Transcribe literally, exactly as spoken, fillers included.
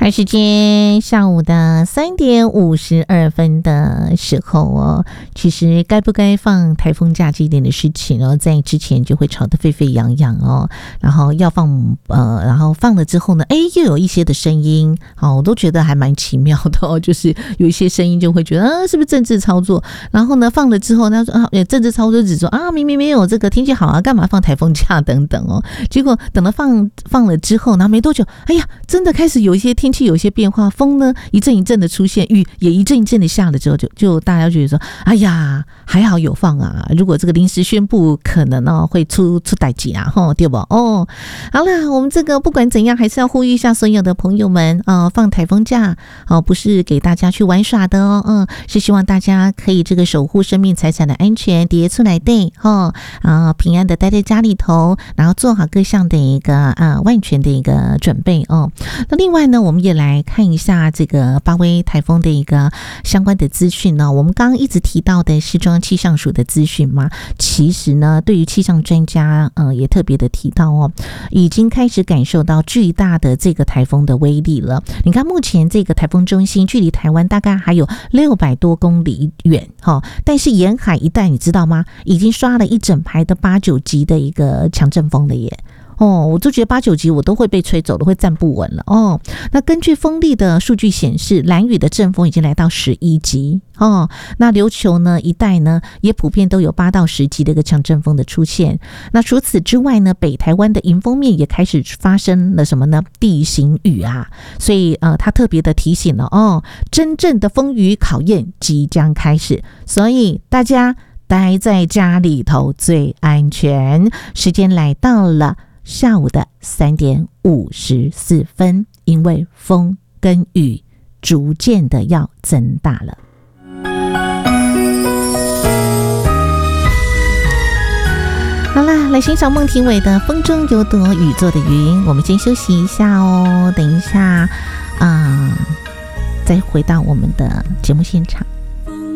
看时间下午的三点五十二分的时候哦，其实该不该放台风假这一点的事情哦，在之前就会吵得沸沸扬扬哦，然后要放呃，然后放了之后呢，哎，又有一些的声音，哦，我都觉得还蛮奇妙的哦，就是有一些声音就会觉得啊，是不是政治操作？然后呢，放了之后，他说啊，政治操作只说啊，明明没有这个天气好啊，干嘛放台风假等等哦，结果等了放放了之后，然后没多久，哎呀，真的开始有一些天气有一些变化，风呢一阵一阵的出现，雨也一阵一阵的下了之后，就就大家觉得说，哎呀，还好有放啊！如果这个临时宣布，可能哦会出出代志啊，吼，对不？哦，好了，我们这个不管怎样，还是要呼吁一下所有的朋友们啊、呃，放台风假哦，不是给大家去玩耍的哦，嗯，是希望大家可以这个守护生命财产的安全，叠出来对，哈啊，平安的待在家里头，然后做好各项的一个啊万全的一个准备哦。那另外呢，我们也来看一下这个巴威台风的一个相关的资讯呢。我们刚刚一直提到的是中央气象署的资讯嘛，其实呢，对于气象专家呃也特别的提到哦，已经开始感受到巨大的这个台风的威力了。你看，目前这个台风中心距离台湾大概还有六百多公里远哈、哦，但是沿海一带你知道吗？已经刷了一整排的八九级的一个强阵风了耶。哦，我就觉得八九级我都会被吹走了，会站不稳了哦。那根据风力的数据显示，兰屿的阵风已经来到十一级哦。那琉球呢一带呢也普遍都有八到十级的一个强阵风的出现。那除此之外呢，北台湾的迎风面也开始发生了什么呢？地形雨啊，所以呃，他特别的提醒了哦，真正的风雨考验即将开始，所以大家待在家里头最安全。时间来到了下午的三点五十四分，因为风跟雨逐渐的要增大了。好啦，来欣赏孟庭苇的《风中有朵雨做的云》。我们先休息一下哦，等一下啊、呃，再回到我们的节目现场。